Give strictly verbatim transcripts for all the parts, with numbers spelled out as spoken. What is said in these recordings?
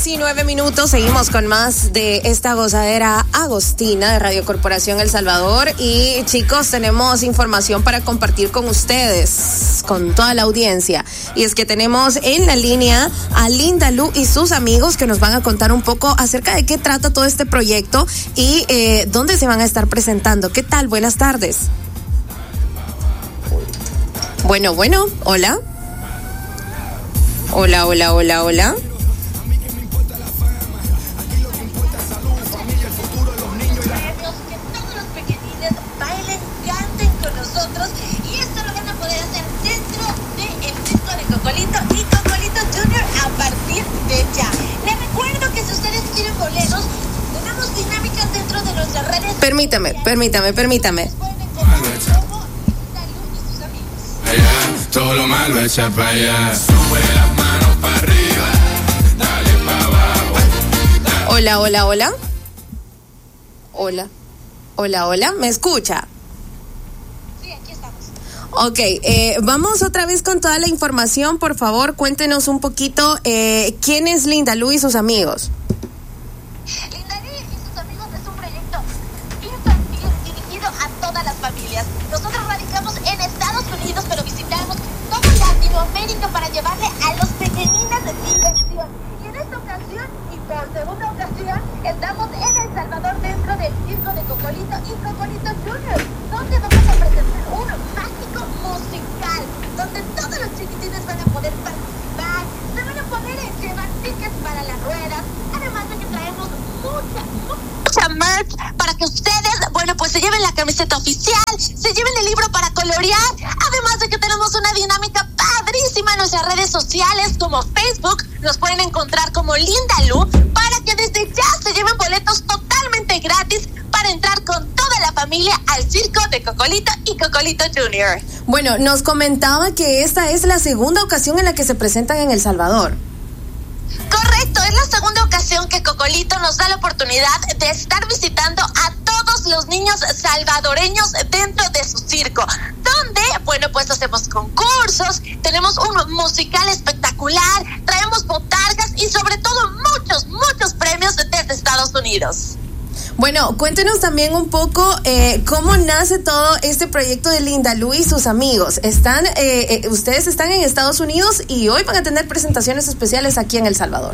diecinueve minutos, seguimos con más de esta gozadera agostina de Radio Corporación El Salvador. Y chicos, tenemos información para compartir con ustedes, con toda la audiencia. Y es que tenemos en la línea a Linda Lu y sus amigos que nos van a contar un poco acerca de qué trata todo este proyecto y eh, dónde se van a estar presentando. ¿Qué tal? Buenas tardes. Bueno, bueno, hola. Hola, hola, hola, hola. Y Cocolito Junior a partir de ya. Les recuerdo que si ustedes quieren boletos, tenemos dinámicas dentro de nuestras redes. Permítame, permítame, permítame. Todo lo malo echa para allá. Sube las manos para arriba. Dale para abajo. Hola, hola, hola. Hola. Hola, hola. ¿Me escucha? Ok, eh, vamos otra vez con toda la información. Por favor, cuéntenos un poquito eh, quién es Linda Lu y sus amigos. Linda Lu y sus amigos es un proyecto infantil dirigido a todas las familias. Nosotros radicamos en Estados Unidos, pero visitamos toda Latinoamérica para llevarle a los pequeñines de diversión. Y en esta ocasión, y por segunda ocasión, estamos en El Salvador dentro del circo de Cocolito y Cocolito Junior, donde vamos a presentar un mágico musical, donde todos los chiquitines van a poder participar, se van a poder llevar tickets para las ruedas, además de que traemos mucha, mucha merch para que ustedes, bueno, pues se lleven la camiseta oficial, se lleven el libro para colorear, además de que tenemos una dinámica padrísima en nuestras redes sociales como Facebook, nos pueden encontrar como Linda Lu, para que desde ya se lleven boletos totalmente gratis para entrar con toda la familia al circo de Cocolito y Cocolito Junior. Bueno, nos comentaba que esta es la segunda ocasión en la que se presentan en El Salvador. Correcto, es la segunda ocasión que Cocolito nos da la oportunidad de estar visitando a todos los niños salvadoreños dentro de su circo, donde, bueno, pues hacemos concursos, tenemos un musical espectacular, traemos botargas y sobre todo muchos, muchos premios desde Estados Unidos. Bueno, cuéntenos también un poco eh, cómo nace todo este proyecto de Linda Lu y sus amigos. Están, eh, eh, ustedes están en Estados Unidos y hoy van a tener presentaciones especiales aquí en El Salvador.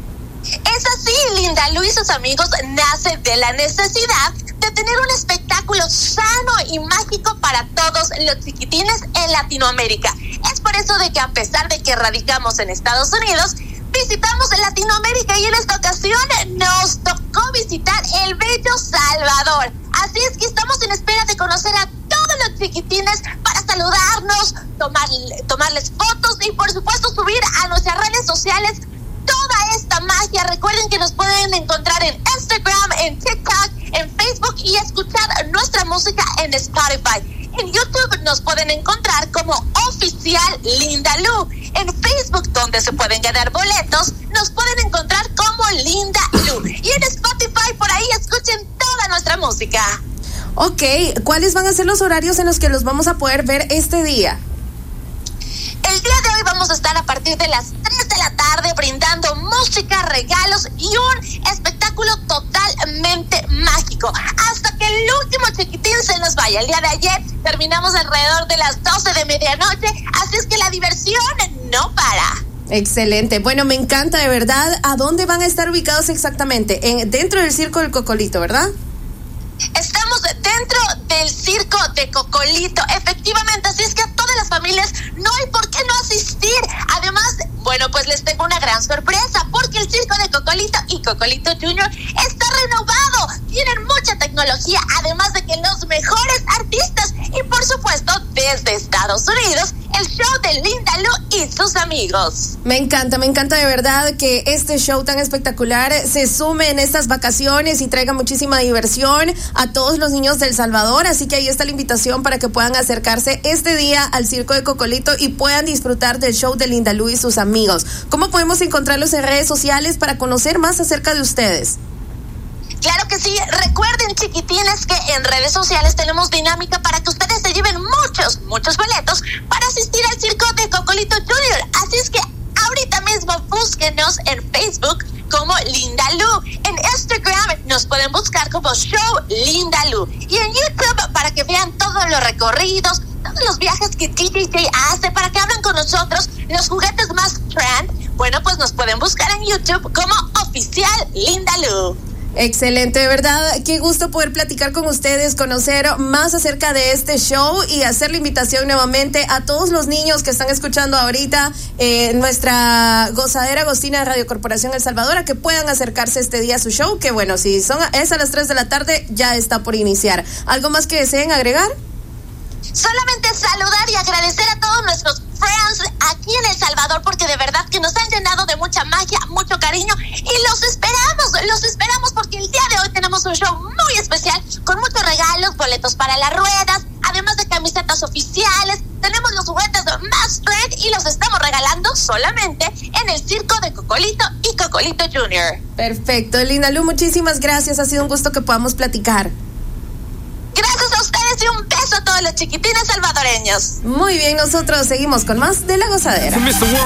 Es así, Linda Lu y sus amigos nace de la necesidad de tener un espectáculo sano y mágico para todos los chiquitines en Latinoamérica. Es por eso de que a pesar de que radicamos en Estados Unidos, visitamos Latinoamérica y en esta ocasión nos tocó visitar el bello Salvador. Así es que estamos en espera de conocer a todos los chiquitines para saludarnos, tomar, tomarles fotos y por supuesto subir a nuestras redes sociales toda esta magia. Recuerden que nos pueden encontrar en Instagram, en TikTok, en Facebook y escuchar nuestra música en Spotify. En YouTube nos pueden encontrar como Oficial Linda Lu. En Facebook, donde se pueden ganar boletos, nos pueden encontrar como Linda Lu. Y en Spotify, por ahí, escuchen toda nuestra música. Ok, ¿cuáles van a ser los horarios en los que los vamos a poder ver este día? El día de hoy vamos a estar a partir de las tres de la tarde brindando música, regalos y un espectáculo totalmente mágico. Hasta que el último chiquitín se nos vaya. El día de ayer terminamos alrededor de las doce de medianoche, así es que la diversión no para. Excelente. Bueno, me encanta de verdad. ¿A dónde van a estar ubicados exactamente? En, dentro del circo del Cocolito, ¿verdad? Estamos dentro del circo de Cocolito, efectivamente, así es que a todas las familias no hay por qué no asistir. Además, bueno, pues les tengo una gran sorpresa, porque el circo de Cocolito y Cocolito Junior está renovado, tienen mucha tecnología, además de que los mejores artistas y por supuesto desde Estados Unidos, el show de Linda Lu y sus amigos. Me encanta, me encanta de verdad que este show tan espectacular se sume en estas vacaciones y traiga muchísima diversión a todos los niños de El Salvador, así que ahí está la invitación para que puedan acercarse este día al circo de Cocolito y puedan disfrutar del show de Linda Lu y sus amigos. ¿Cómo podemos encontrarlos en redes sociales para conocer más acerca de ustedes? Claro que sí, recuerden chiquitines que en redes sociales tenemos dinámica para que ustedes se lleven muchos, muchos boletos para asistir al circo de Cocolito Junior, así es que ahorita mismo búsquenos en Facebook como nos pueden buscar como Show Linda Lu. Y en YouTube, para que vean todos los recorridos, todos los viajes que D J hace, para que hablen con nosotros, los juguetes más trend, bueno, pues nos pueden buscar en YouTube como Oficial Linda Lu. Excelente, de verdad, qué gusto poder platicar con ustedes, conocer más acerca de este show y hacer la invitación nuevamente a todos los niños que están escuchando ahorita eh, nuestra gozadera agostina de Radio Corporación El Salvador, a que puedan acercarse este día a su show, que bueno, si son es a las tres de la tarde, ya está por iniciar. ¿Algo más que deseen agregar? Solamente saludar y agradecer a todos nuestros friends aquí en El Salvador, porque de verdad que nos han llenado de mucha magia, mucho cariño, y los esperamos, los esperamos porque el día de hoy tenemos un show muy especial con muchos regalos, boletos para las ruedas, además de camisetas oficiales. Tenemos los juguetes más trend y los estamos regalando solamente en el circo de Cocolito y Cocolito junior Perfecto, Linda Lu, muchísimas gracias, ha sido un gusto que podamos platicar. Gracias a ustedes y un beso a todos los chiquitines salvadoreños. Muy bien, nosotros seguimos con más de La Gozadera.